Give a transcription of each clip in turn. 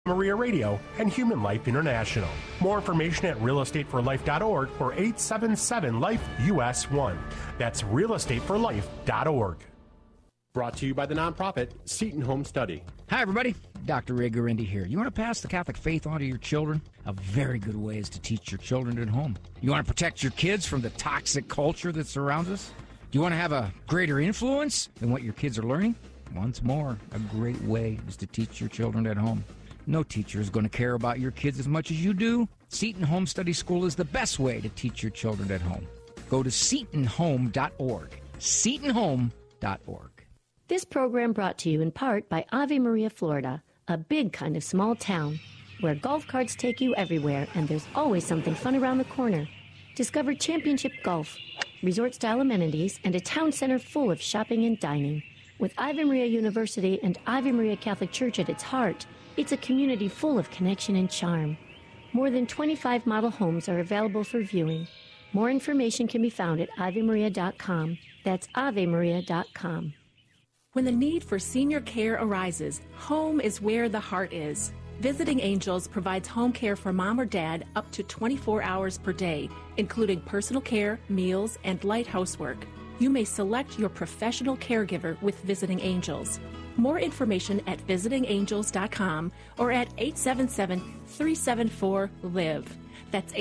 Maria Radio, and Human Life International. More information at realestateforlife.org or 877-LIFE-US1. That's realestateforlife.org. Brought to you by the nonprofit Seton Home Study. Hi, everybody. Dr. Ray Guarendi here. You want to pass the Catholic faith on to your children? A very good way is to teach your children at home. You want to protect your kids from the toxic culture that surrounds us? Do you want to have a greater influence than what your kids are learning? Once more, a great way is to teach your children at home. No teacher is going to care about your kids as much as you do. Seton Home Study School is the best way to teach your children at home. Go to setonhome.org. setonhome.org. This program brought to you in part by Ave Maria, Florida, a big kind of small town where golf carts take you everywhere and there's always something fun around the corner. Discover championship golf, resort-style amenities, and a town center full of shopping and dining. With Ave Maria University and Ave Maria Catholic Church at its heart, it's a community full of connection and charm. More than 25 model homes are available for viewing. More information can be found at avemaria.com. That's avemaria.com. When the need for senior care arises, home is where the heart is. Visiting Angels provides home care for mom or dad up to 24 hours per day, including personal care, meals, and light housework. You may select your professional caregiver with Visiting Angels. More information at visitingangels.com or at 877-374-LIVE. That's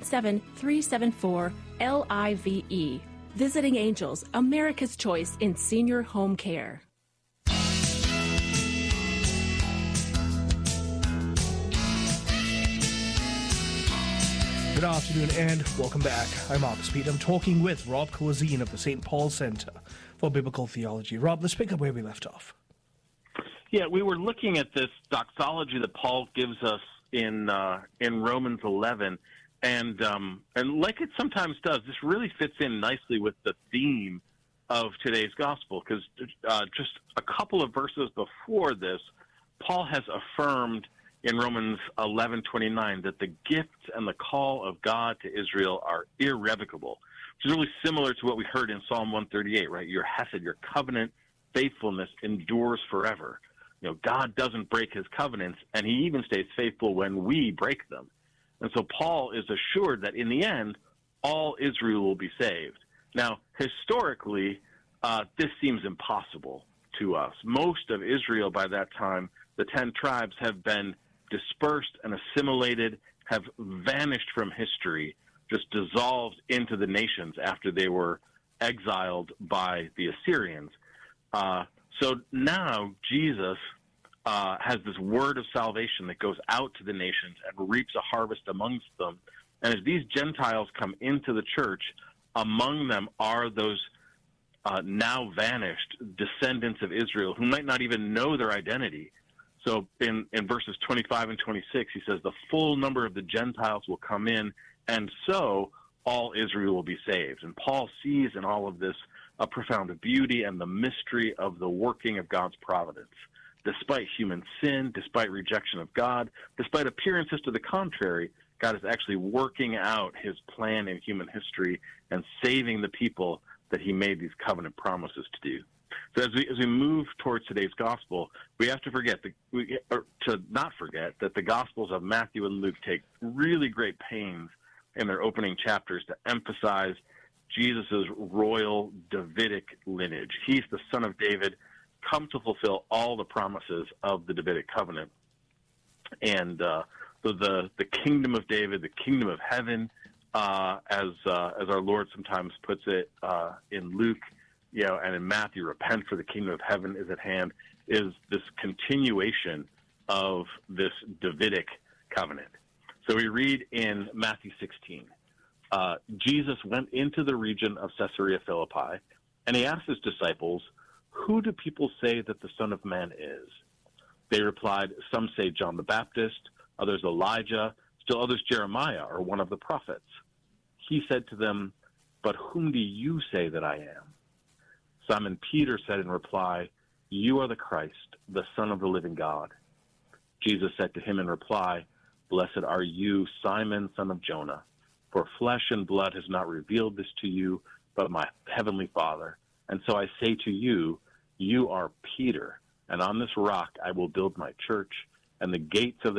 877-374-LIVE. Visiting Angels, America's choice in senior home care. Good afternoon and welcome back. I'm Mark Speed. I'm talking with Rob Kawazine of the St. Paul Center for Biblical Theology. Rob, let's pick up where we left off. Yeah, we were looking at this doxology that Paul gives us in Romans 11. And like it sometimes does, this really fits in nicely with the theme of today's gospel, because just a couple of verses before this, Paul has affirmed in Romans 11:29 that the gift and the call of God to Israel are irrevocable, which is really similar to what we heard in Psalm 138, right? Your hesed, your covenant faithfulness endures forever. You know, God doesn't break his covenants, and he even stays faithful when we break them. And so Paul is assured that in the end, all Israel will be saved. Now, historically, this seems impossible to us. Most of Israel by that time, the 10 tribes, have been dispersed and assimilated, have vanished from history, just dissolved into the nations after they were exiled by the Assyrians. So now Jesus has this word of salvation that goes out to the nations and reaps a harvest amongst them. And as these Gentiles come into the church, among them are those now vanished descendants of Israel who might not even know their identity. So in verses 25 and 26, he says, the full number of the Gentiles will come in, and so all Israel will be saved. And Paul sees in all of this a profound beauty and the mystery of the working of God's providence. Despite human sin, despite rejection of God, despite appearances to the contrary, God is actually working out his plan in human history and saving the people that he made these covenant promises to do. So as we move towards today's gospel, we have to not forget that the Gospels of Matthew and Luke take really great pains in their opening chapters to emphasize Jesus' royal Davidic lineage. He's the son of David, come to fulfill all the promises of the Davidic covenant. And so the kingdom of David, the kingdom of heaven, as our Lord sometimes puts it in Luke, and in Matthew, repent for the kingdom of heaven is at hand, is this continuation of this Davidic covenant. So we read in Matthew 16, Jesus went into the region of Caesarea Philippi, and he asked his disciples, "Who do people say that the Son of Man is?" They replied, "Some say John the Baptist, others Elijah, still others Jeremiah or one of the prophets." He said to them, "But whom do you say that I am?" Simon Peter said in reply, "You are the Christ, the Son of the living God." Jesus said to him in reply, "Blessed are you, Simon, son of Jonah, for flesh and blood has not revealed this to you, but my heavenly Father. And so I say to you, you are Peter, and on this rock I will build my church, and the gates of the